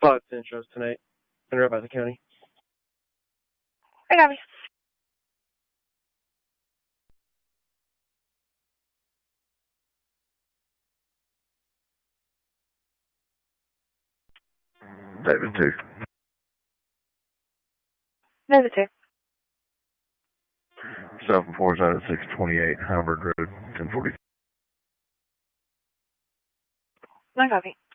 5 intros tonight. And right by the county. I got me. David 2. David 2. 740 628 Hamburg Road, 1040. I copy.